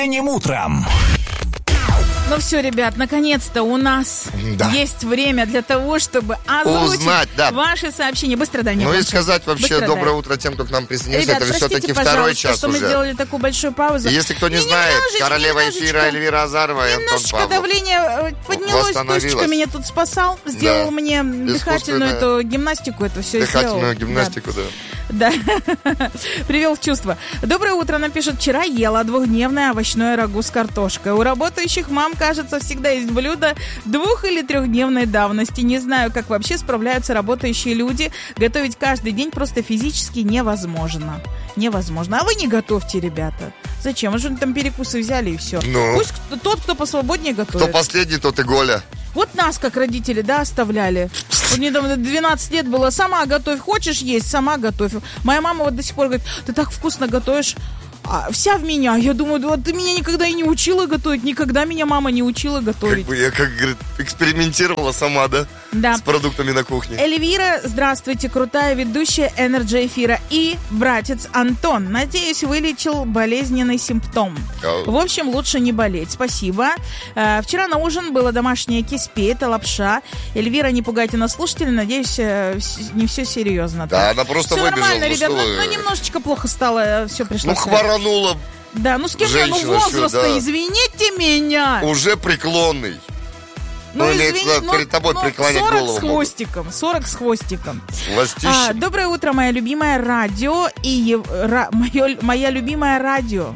Утром. Ну все, ребят, наконец-то у нас есть время для того, чтобы озвучить ваши сообщения. Быстро, Даня. Ну и сказать вообще доброе утро тем, кто к нам присоединился. Ребят, это все-таки второй час что уже. Мы сделали такую большую паузу. И если кто не знает, королева эфира Эльвира Азарова и Антон Немножечко Павлов. давление поднялось, Тусечка меня тут спасал, сделал мне дыхательную эту гимнастику, это все сделал. Дыхательную гимнастику, да. Привел в чувство. Доброе утро, нам пишет: вчера ела двухдневное овощное рагу с картошкой. У работающих мам, кажется, всегда есть блюдо 2- или 3-дневной давности. Не знаю, как вообще справляются работающие люди. Готовить каждый день просто физически невозможно. Невозможно. А вы не готовьте, ребята. Зачем? Вы же там перекусы взяли и все. Пусть тот, кто посвободнее готовит. Кто последний, тот и Голя. Вот нас, как родители, оставляли. Вот мне там 12 лет было. Сама готовь. Хочешь есть? Сама готовь. Моя мама вот до сих пор говорит: ты так вкусно готовишь. Вся в меня. Я думаю, вот ты меня никогда и не учила готовить. Никогда меня мама не учила готовить. Как бы я, говорит, экспериментировала сама, да? Да. С продуктами на кухне. Эльвира, здравствуйте, крутая ведущая Energy эфира. И братец Антон. Надеюсь, вылечил болезненный симптом. В общем, лучше не болеть. Спасибо. Вчера на ужин было домашнее киспе, это лапша. Эльвира, не пугайте нас, слушатели. Надеюсь, не все серьезно. Да, она просто все выбежала. Нормально, ребят. Ну, немножечко плохо стало. Все пришло. Хворанула. Да, с кем я, возраста, извините меня. Уже преклонный. Перед тобой преклонять голову. 40 с хвостиком. Доброе утро, моя любимая радио моя любимая радио.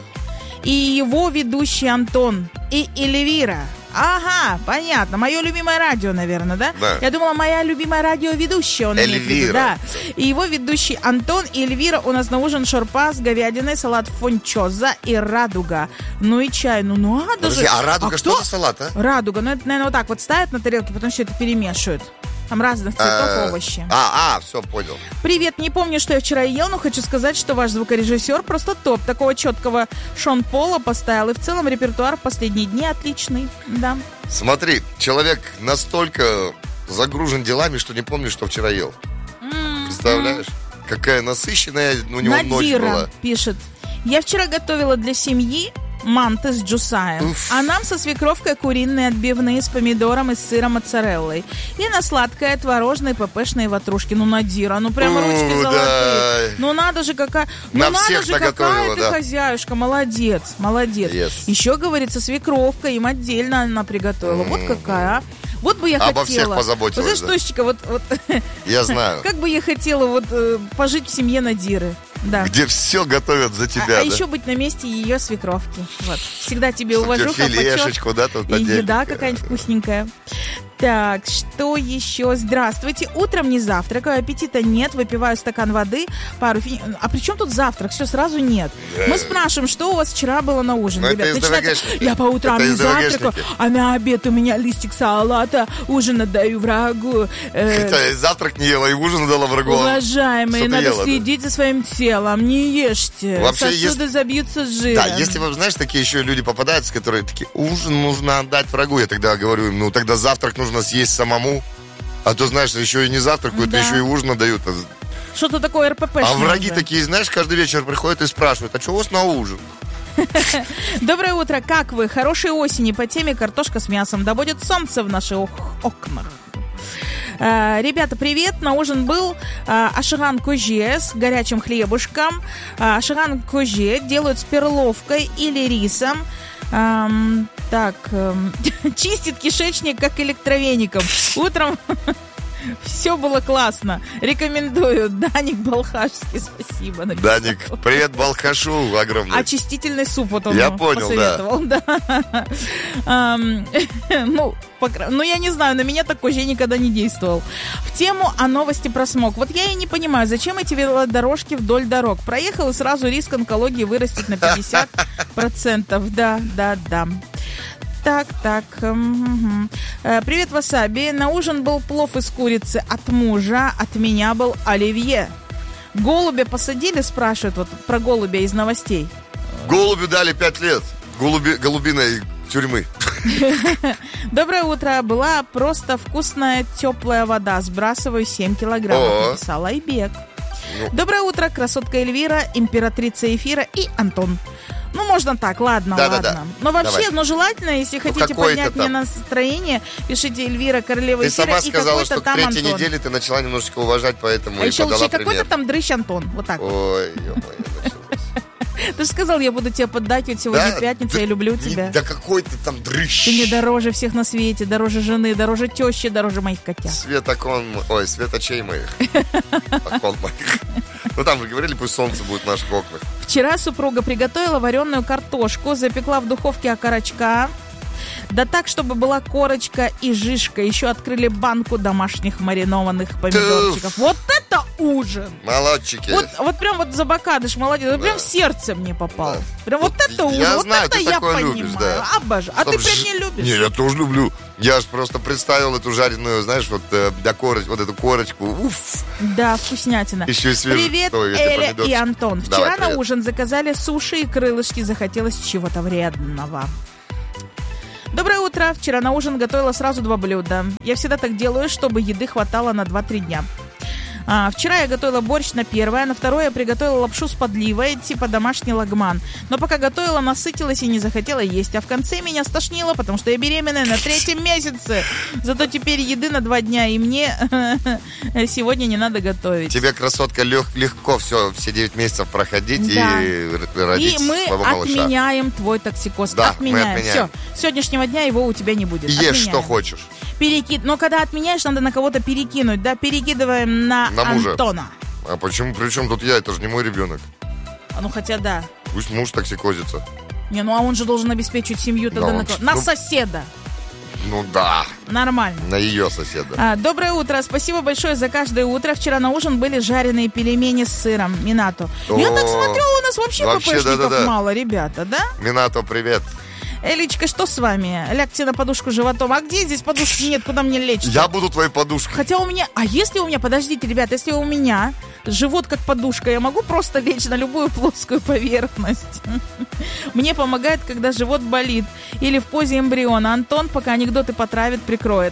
И его ведущий Антон. И Эльвира. Ага, понятно. Мое любимое радио, наверное, да? Да. Я думала, моя любимая радиоведущая. Он Эльвира. Да. И его ведущий Антон и Эльвира. У нас на ужин шорпа с говядиной, салат фончоза и радуга. Ну и чай. Надо Подожди, же. А радуга что за салат, а? Радуга. Ну, это, наверное, вот так вот ставят на тарелке, потом все это перемешивают. Там разных цветов овощи. Все, понял. Привет, не помню, что я вчера ел, но хочу сказать, что ваш звукорежиссер просто топ. Такого четкого Шон Пола поставил. И в целом репертуар в последние дни отличный. Да. Смотри, человек настолько загружен делами, что не помнит, что вчера ел. Представляешь? Какая насыщенная у него ночь была. Пишет: я вчера готовила для семьи манты с джусаем. А нам со свекровкой куриные отбивные с помидором и с сыром моцареллой. И на сладкое творожные ППшные ватрушки. Надира, прямо ручки золотые. Да. Надо же, какая... какая ты хозяюшка. Молодец. Yes. Еще, говорит, со свекровкой им отдельно она приготовила. Вот какая, Вот бы я хотела. Обо всех позаботилась. Вот, Тусечка, вот... Я знаю. Как бы я хотела пожить в семье Надиры. Да. Где все готовят за тебя. Еще быть на месте ее свекровки. Вот. Всегда тебе уважуха, филешечку, почет. И еда какая-нибудь вкусненькая. Так, что еще? Здравствуйте. Утром не завтракаю, аппетита нет, выпиваю стакан воды, пару А при чем тут завтрак? Все, сразу нет. Мы спрашиваем, что у вас вчера было на ужин. Ребят, начинается: я по утрам не завтракаю, а на обед у меня листик салата, ужин отдаю врагу. Завтрак не ела и ужин дала врагу. Уважаемые, надо следить за своим телом, не ешьте. Вообще, сосуды забьются с жиром. Да, если вы, знаешь, такие еще люди попадаются, которые такие: ужин нужно отдать врагу. Я тогда говорю им: тогда завтрак нужно съесть самому. А то, знаешь, еще и не завтракают, еще и ужин отдают. Что-то такое РПП. А враги такие, знаешь, каждый вечер приходят и спрашивают: а что у вас на ужин? Доброе утро, как вы? Хорошей осени по теме картошка с мясом. Да будет солнце в наших окнах. Ребята, привет. На ужин был ашиган коже с горячим хлебушком. Ашиган коже делают с перловкой или рисом. Чистит кишечник как электровеником. Утром все было классно. Рекомендую. Даник Балхашский, спасибо. Даник, привет Балхашу огромный. Очистительный суп вот он посоветовал. Я не знаю, на меня такой же никогда не действовал. В тему о новости про смог. Вот я и не понимаю, зачем эти велодорожки вдоль дорог. Проехал, и сразу риск онкологии вырастет на 50%. Да. Так. Привет, Васаби. На ужин был плов из курицы от мужа, от меня был оливье. Голубя посадили, спрашивают, вот про голубя из новостей. Голубю дали 5 лет. Голубиной тюрьмы. Доброе утро. Была просто вкусная теплая вода. Сбрасываю 7 килограммов. Написал Айбек. Доброе утро, красотка Эльвира, императрица эфира и Антон. Ну, можно так, ладно. Но вообще, желательно, если хотите поднять мне настроение, пишите Эльвира, королева эфира, и какой-то там Антон. Ты сама сказала, что к третьей неделе ты начала немножечко уважать, поэтому и еще подала лучше какой-то там дрыщ Антон, вот так. Ой, ё-моё, началось. Ты же сказал, я буду тебя поддакивать, сегодня пятница, я люблю тебя. Да какой ты там дрыщ. Ты мне дороже всех на свете, дороже жены, дороже тещи, дороже моих котят. Светочей моих. Окон моих. Ну там же говорили, пусть солнце будет в наших окнах. Вчера супруга приготовила вареную картошку, запекла в духовке окорочка. Да так, чтобы была корочка и жишка. Еще открыли банку домашних маринованных помидорчиков. Вот это ужин! Молодчики. Вот прям вот за бакадыш, молодец. Вот прям в сердце мне попал. Прям вот это ужин. Я знаю, это ты я такое понимаю. любишь, да. Обожаю. А ты прям не любишь? Не, я тоже люблю. Я же просто представил эту жареную, знаешь, вот эту корочку. Уф. Да, вкуснятина. Еще и свежий. Привет, Эля и Антон. Вчера на ужин заказали суши и крылышки. Захотелось чего-то вредного. Доброе утро. Вчера на ужин готовила сразу 2 блюда. Я всегда так делаю, чтобы еды хватало на 2-3 дня. Вчера я готовила борщ на первое, на второе я приготовила лапшу с подливой, типа домашний лагман. Но пока готовила, насытилась и не захотела есть. А в конце меня стошнило, потому что я беременная на 3-м месяце. Зато теперь еды на 2 дня, и мне сегодня не надо готовить. Тебе, красотка, легко все 9 месяцев проходить и родить своего малыша. И мы отменяем твой токсикоз. Да, отменяем. Все, с сегодняшнего дня его у тебя не будет. Ешь, что хочешь. Но когда отменяешь, надо на кого-то перекинуть, да? Перекидываем на Антона. А почему? Причем тут я? Это же не мой ребенок. Ну, хотя да. Пусть муж токсикозится. А он же должен обеспечить семью тогда на соседа. Ну да. Нормально. На ее соседа. Доброе утро. Спасибо большое за каждое утро. Вчера на ужин были жареные пельмени с сыром. Минато. Я так смотрю, у нас вообще ППшников мало, ребята, да? Минато, привет. Элечка, что с вами? Лягте на подушку животом. А где здесь подушки нет? Куда мне лечь? Я буду твоей подушкой. Хотя у меня... А если у меня... Подождите, ребят, если у меня живот как подушка, я могу просто лечь на любую плоскую поверхность. Мне помогает, когда живот болит. Или в позе эмбриона. Антон, пока анекдоты потравит, прикроет.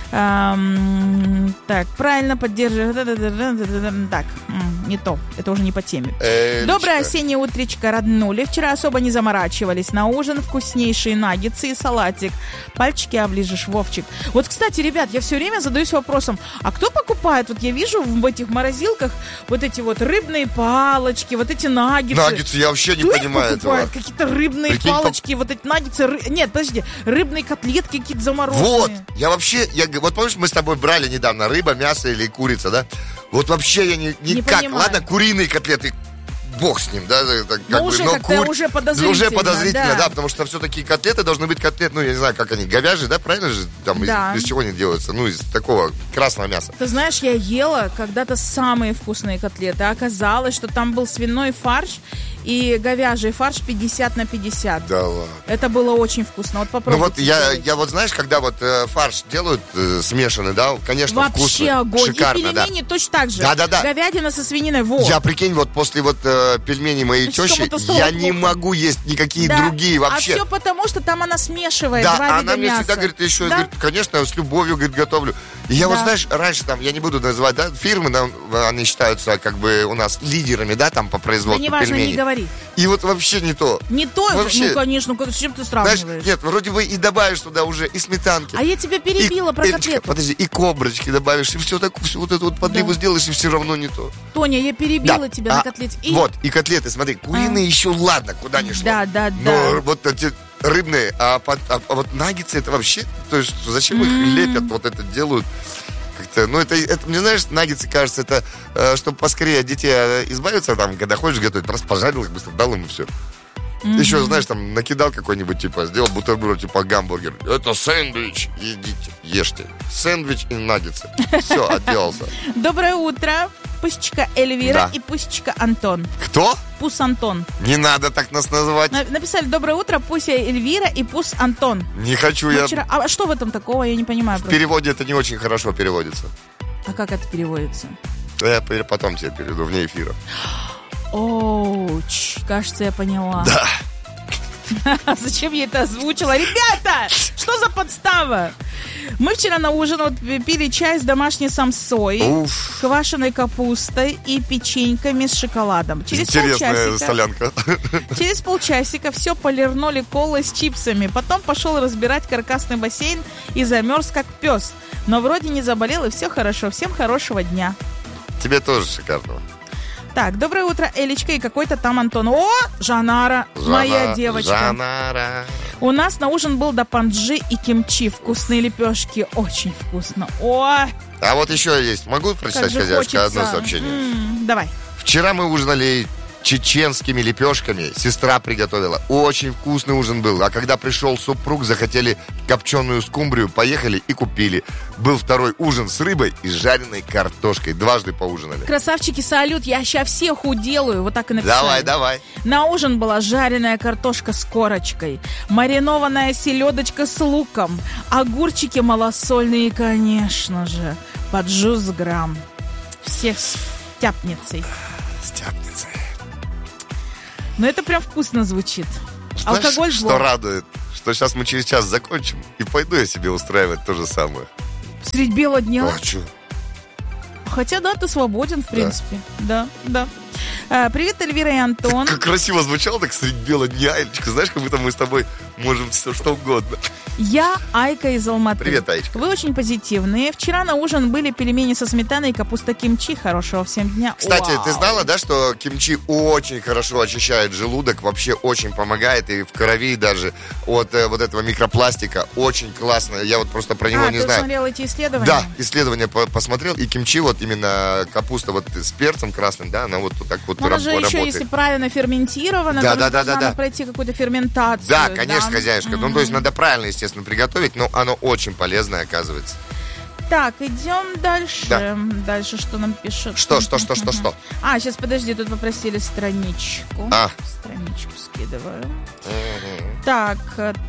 Так, правильно, поддерживаю. Так, не то. Это уже не по теме. Доброе осеннее утречко, роднули. Вчера особо не заморачивались. На ужин вкуснейшие наггетсы и салатик. Пальчики оближешь, Вовчик. Вот, кстати, ребят, я все время задаюсь вопросом, а кто покупает? Вот я вижу в этих морозилках вот эти вот рыбные палочки, вот эти наггетсы. Наггетсы, я вообще не понимаю этого. Какие-то рыбные палочки, вот эти наггетсы. Нет, подожди, рыбные котлетки какие-то замороженные. Вот, я вообще, вот помнишь, мы с тобой брали недавно рыба, мясо или курица, да? Вот вообще я никак. Ладно, куриные котлеты, бог с ним, да? Уже подозрительно. Уже подозрительно, да, потому что все-таки котлеты должны быть котлеты, я не знаю, как они, говяжьи, да, правильно же? Там из чего они делаются? Из такого красного мяса. Ты знаешь, я ела когда-то самые вкусные котлеты, а оказалось, что там был свиной фарш и говяжий фарш 50/50. Да ладно. Это было очень вкусно. Вот попробуй. Ну вот я вот знаешь, когда вот фарш делают смешанный, да, конечно, вообще вкусно, огонь. шикарно, и пельмени точно так же. Да. Говядина со свининой, вот. Я, прикинь, вот после вот пельменей моей тещи, я не могу есть никакие другие вообще. А все потому, что там она смешивает два вида она мне мяса. всегда говорит, еще, говорит, конечно, с любовью, говорит, готовлю. И я вот, знаешь, раньше там, я не буду называть, да, фирмы, да, они считаются как бы у нас лидерами, да, там по производству пельменей. Да неважно, не говори. И вот вообще не то. Не то? Вообще. Ну, конечно, с чем ты сравниваешь? Знаешь, нет, вроде бы и добавишь туда уже и сметанки. А я тебя перебила про котлеты. Подожди, и коброчки добавишь, и все так, всю вот эту вот подливу сделаешь, и все равно не то. Тоня, я перебила тебя на котлете. Вот, и котлеты, смотри, куриные еще ладно, куда ни шло. Да. Но вот эти рыбные, а вот наггетсы, это вообще, то есть зачем их лепят, вот это делают? Как-то, ну, это, мне, знаешь, наггетсы, кажется, это, чтобы поскорее от детей избавиться, там, когда хочешь готовить, просто пожарил их быстро, дал им и все. Еще, знаешь, там, накидал какой-нибудь, типа, сделал бутерброд, типа, гамбургер. Это сэндвич, едите, ешьте. Сэндвич и наггетсы. Все, отделался. Доброе утро. Пусечка Эльвира и Пусечка Антон. Кто? Пус Антон. Не надо так нас называть. Написали: доброе утро, Пуся Эльвира и Пус Антон. Не хочу я... А что в этом такого? Я не понимаю. В переводе это не очень хорошо переводится. А как это переводится? Я потом тебе переведу, вне эфира. Оуч, кажется, я поняла. Да. Зачем я это озвучила? Ребята, что за подстава? Мы вчера на ужин вот пили чай с домашней самсой, квашеной капустой и печеньками с шоколадом. Интересная солянка. Через полчасика все полирнули колой с чипсами. Потом пошел разбирать каркасный бассейн и замерз как пес. Но вроде не заболел, и все хорошо. Всем хорошего дня. Тебе тоже шикарного. Так, доброе утро, Элечка и какой-то там Антон. О, Жанара, моя девочка. Жанара. У нас на ужин был допанджи и кимчи. Вкусные лепешки, очень вкусно. О! А вот еще есть. Могу прочитать, хозяюшка, одно сообщение? Давай. Вчера мы ужинали чеченскими лепешками. Сестра приготовила. Очень вкусный ужин был. А когда пришел супруг, захотели копченую скумбрию, поехали и купили. Был второй ужин с рыбой и жареной картошкой. Дважды поужинали. Красавчики, салют, я сейчас всех уделаю. Вот так и написали. Давай. На ужин была жареная картошка с корочкой, маринованная селедочка с луком, огурчики малосольные и, конечно же, поджус грамм. Всех с тяпницей. С тяпницей. Но это прям вкусно звучит. Знаешь, алкоголь что зло. радует? Что сейчас мы через час закончим, и пойду я себе устраивать то же самое. Средь бела дня. А что? Хотя, да, ты свободен, в принципе. Да. Привет, Эльвира и Антон. Как красиво звучало, так средь бела дня, Эльчика. Знаешь, как будто мы с тобой можем все что угодно. Я Айка из Алматы. Привет, Аечка. Вы очень позитивные. Вчера на ужин были пельмени со сметаной и капуста кимчи. Хорошего всем дня. Кстати, Вау. ты знала, да, что кимчи очень хорошо очищает желудок, вообще очень помогает, и в крови даже от вот этого микропластика. Очень классно. Я вот просто про него не знаю. Ты смотрел эти исследования? Да, исследования посмотрел, и кимчи, вот именно капуста вот с перцем красным, да, она вот так вот она же работает. еще, если правильно ферментирована, да, надо пройти какую-то ферментацию. Да, конечно, хозяюшка. Ну, то есть надо правильно, естественно, приготовить, но оно очень полезное, оказывается. Так, идем дальше. Да. Дальше что нам пишут? Что? А, сейчас, подожди, тут попросили страничку. Страничку скидываю. Так,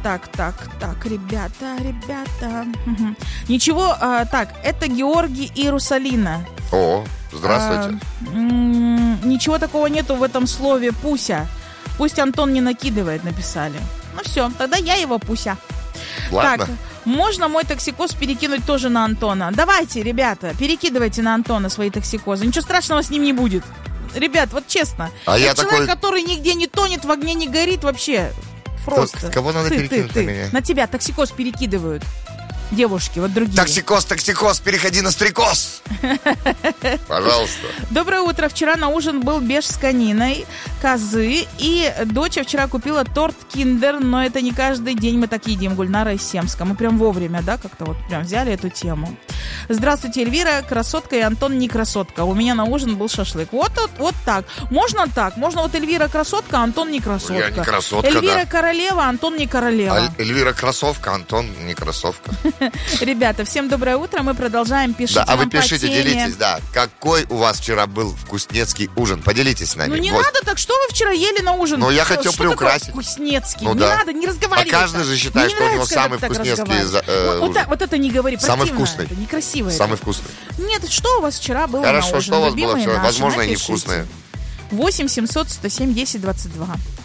ребята. Ничего, так, это Георгий и Русалина. О, здравствуйте. Ничего такого нету в этом слове «пуся». Пусть Антон не накидывает, написали. Ну все, тогда я его Пуся. Ладно. Так, можно мой токсикоз перекинуть тоже на Антона? Давайте, ребята, перекидывайте на Антона свои токсикозы. Ничего страшного с ним не будет. Ребят, вот честно. А я человек, такой... который нигде не тонет, в огне не горит вообще. Просто. Кого надо перекинуть на меня? На тебя токсикоз перекидывают. Девушки, вот другие. Токсикоз, переходи на стрекоз. Пожалуйста. Доброе утро. Вчера на ужин был беш с кониной, козы, и доча вчера купила торт Киндер, но это не каждый день мы так едим, Гульнара из Семска. Мы прям вовремя, да, как-то вот прям взяли эту тему. Здравствуйте, Эльвира, красотка, и Антон не красотка. У меня на ужин был шашлык. Вот так. Можно так. Можно вот Эльвира красотка, а Антон не красотка. Я не красотка, Эльвира королева, Антон не королева. Эльвира кроссовка, Антон не кроссовка. Ребята, всем доброе утро. Мы продолжаем. Пишите а вы нам пишите, по теме. делитесь, да. Какой у вас вчера был вкуснецкий ужин? Поделитесь с нами. Ну не надо так. Что вы вчера ели на ужин? Ну я хотел что приукрасить. Вкуснецкий. Ну, не да. надо, не разговаривай. А каждый же считает, что у него самый вкуснецкий ужин. Вот это не говори. Самый вкусный. Это некрасиво. Самый вкусный. Нет, что у вас вчера было Хорошо, на ужин? что у вас было вчера? Наши, Возможно, и напишите. невкусное. 8 700 107 10 22.